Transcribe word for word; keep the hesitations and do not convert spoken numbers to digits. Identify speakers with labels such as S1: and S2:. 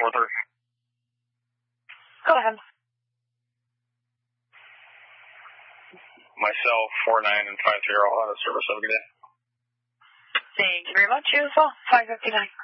S1: four three.
S2: Go ahead.
S1: Myself, four nine and five zero, out of service. Have a good day.
S2: Thank you very much. You as well. five fifty-nine.